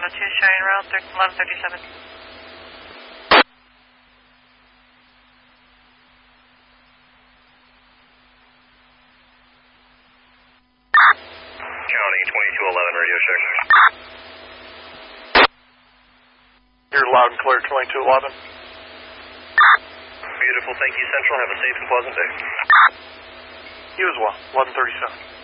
102, showing around 1137. County 2211, radio check. You're loud and clear, 2211. Beautiful, thank you, Central. Have a safe and pleasant day. You as well, 1137.